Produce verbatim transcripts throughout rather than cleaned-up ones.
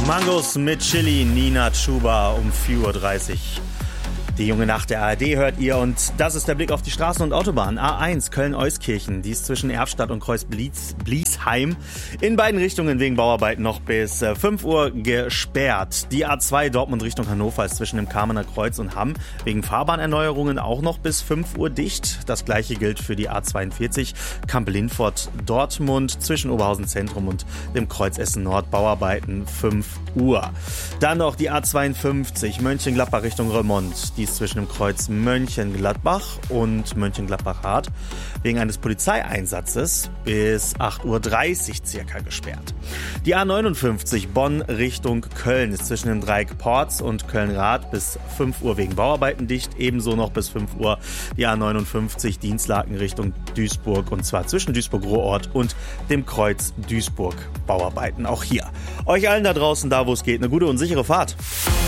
Mangos mit Chili, Nina Chuba um vier Uhr dreißig. Die junge Nacht der A R D hört ihr und das ist der Blick auf die Straßen und Autobahnen. A eins Köln-Euskirchen, die ist zwischen Erfstadt und Kreuz-Bliesheim in beiden Richtungen wegen Bauarbeiten noch bis fünf Uhr gesperrt. Die A zwei Dortmund Richtung Hannover ist zwischen dem Kamener Kreuz und Hamm wegen Fahrbahnerneuerungen auch noch bis fünf Uhr dicht. Das gleiche gilt für die A zweiundvierzig Kamp-Lindfort-Dortmund zwischen Oberhausen Zentrum und dem Kreuz Essen Nord Bauarbeiten fünf Uhr. Dann noch die A zweiundfünfzig Mönchengladbach Richtung Remont. Die ist zwischen dem Kreuz Mönchengladbach und Mönchengladbach-Hart wegen eines Polizeieinsatzes bis acht Uhr dreißig circa gesperrt. Die A neunundfünfzig Bonn Richtung Köln ist zwischen dem Dreieck Porz und Köln-Rath bis fünf Uhr wegen Bauarbeiten dicht. Ebenso noch bis fünf Uhr die A neunundfünfzig Dienstlaken Richtung Duisburg und zwar zwischen Duisburg-Ruhrort und dem Kreuz Duisburg Bauarbeiten. Auch hier. Euch allen da draußen, da wo es geht, eine gute und sichere Fahrt.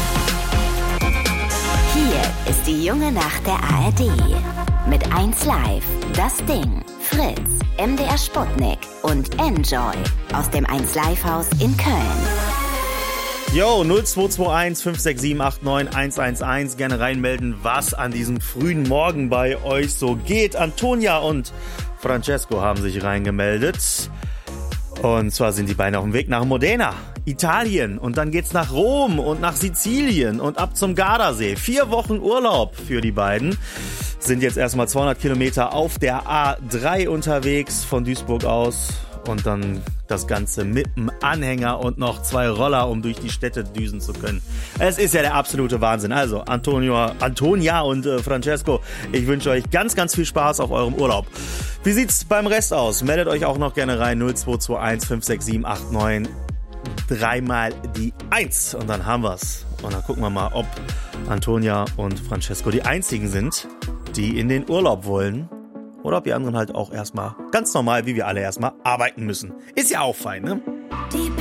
Hier ist die junge Nacht der A R D. Mit eins Live, Das Ding, Fritz, M D R Sputnik und Enjoy aus dem eins Live Haus in Köln. Jo, null zwei zwei eins fünf sechs sieben acht neun eins eins eins. Gerne reinmelden, was an diesem frühen Morgen bei euch so geht. Antonia und Francesco haben sich reingemeldet. Und zwar sind die beiden auf dem Weg nach Modena, Italien. Und dann geht's nach Rom und nach Sizilien und ab zum Gardasee. Vier Wochen Urlaub für die beiden. Sind jetzt erstmal zweihundert Kilometer auf der A drei unterwegs von Duisburg aus. Und dann das Ganze mit dem Anhänger und noch zwei Roller, um durch die Städte düsen zu können. Es ist ja der absolute Wahnsinn. Also Antonio, Antonia und äh, Francesco, ich wünsche euch ganz, ganz viel Spaß auf eurem Urlaub. Wie sieht's beim Rest aus? Meldet euch auch noch gerne rein. null zwei zwei eins fünf sechs sieben acht neun. Dreimal die eins. Und dann haben wir's. Und dann gucken wir mal, ob Antonia und Francesco die einzigen sind, die in den Urlaub wollen. Oder ob die anderen halt auch erstmal ganz normal, wie wir alle erstmal, arbeiten müssen. Ist ja auch fein, ne?